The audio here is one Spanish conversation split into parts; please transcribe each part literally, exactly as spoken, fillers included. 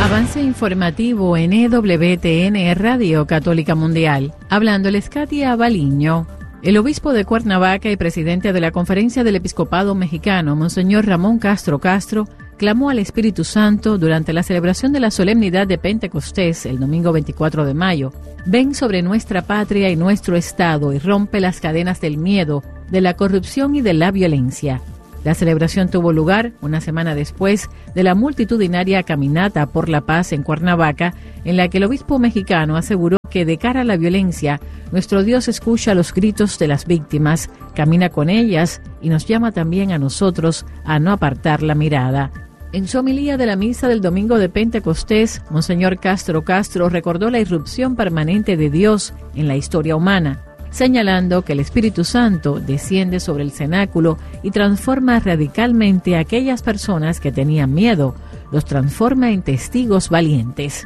Avance informativo en E W T N Radio Católica Mundial. Hablándoles Katia Baliño. El obispo de Cuernavaca y presidente de la Conferencia del Episcopado Mexicano, Monseñor Ramón Castro Castro, clamó al Espíritu Santo durante la celebración de la solemnidad de Pentecostés el domingo veinticuatro de mayo. Ven sobre nuestra patria y nuestro Estado y rompe las cadenas del miedo, de la corrupción y de la violencia. La celebración tuvo lugar una semana después de la multitudinaria Caminata por la Paz en Cuernavaca, en la que el obispo mexicano aseguró que de cara a la violencia, nuestro Dios escucha los gritos de las víctimas, camina con ellas y nos llama también a nosotros a no apartar la mirada. En su homilía de la misa del domingo de Pentecostés, Monseñor Castro Castro recordó la irrupción permanente de Dios en la historia humana, señalando que el Espíritu Santo desciende sobre el cenáculo y transforma radicalmente a aquellas personas que tenían miedo, los transforma en testigos valientes.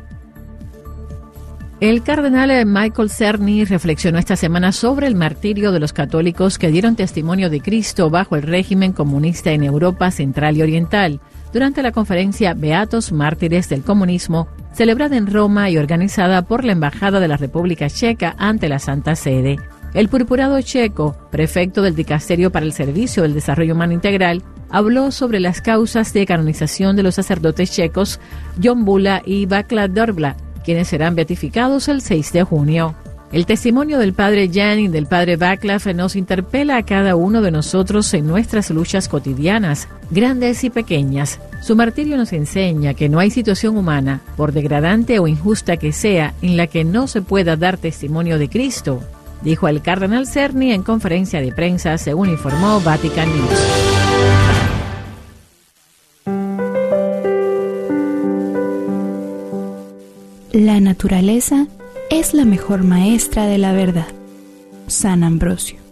El cardenal Michael Cerny reflexionó esta semana sobre el martirio de los católicos que dieron testimonio de Cristo bajo el régimen comunista en Europa Central y Oriental, durante la conferencia Beatos Mártires del Comunismo, celebrada en Roma y organizada por la Embajada de la República Checa ante la Santa Sede. El purpurado checo, prefecto del Dicasterio para el Servicio del Desarrollo Humano Integral, habló sobre las causas de canonización de los sacerdotes checos Jon Bula y Václav Drobla, quienes serán beatificados el seis de junio. El testimonio del padre Jan y del padre Václav nos interpela a cada uno de nosotros en nuestras luchas cotidianas, grandes y pequeñas. Su martirio nos enseña que no hay situación humana, por degradante o injusta que sea, en la que no se pueda dar testimonio de Cristo, dijo el cardenal Cerny en conferencia de prensa, según informó Vatican News. La naturaleza es la mejor maestra de la verdad. San Ambrosio.